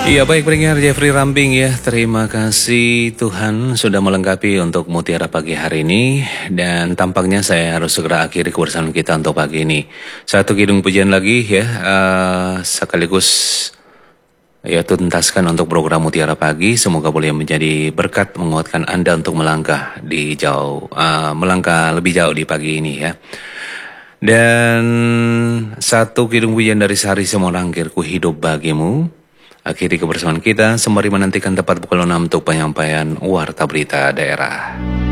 Iya baik pendengar Jeffrey Rambing ya. Terima kasih Tuhan sudah melengkapi untuk Mutiara pagi hari ini. Dan tampaknya saya harus segera akhiri kebersamaan kita untuk pagi ini. Satu kidung pujian lagi ya. Sekaligus ya tuntaskan untuk program Mutiara Pagi. Semoga boleh menjadi berkat menguatkan Anda untuk melangkah melangkah lebih jauh di pagi ini ya. Dan satu kidung pujian dari Sari Semorangkir, Ku Hidup Bagimu. Akhiri kebersamaan kita sembari menantikan tepat pukul 6 untuk penyampaian warta berita daerah.